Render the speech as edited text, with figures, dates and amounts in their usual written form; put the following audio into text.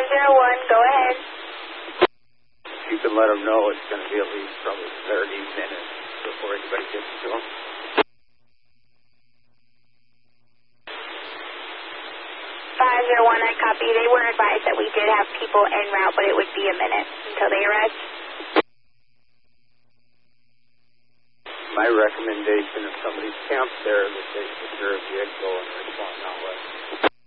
501, go ahead. You can let them know it's going to be at least probably 30 minutes before anybody gets to them. 501, I copy. They were advised that we did have people en route, but it would be a minute until they arrived. My recommendation, if somebody's camped there, that they secure a vehicle and respond that way.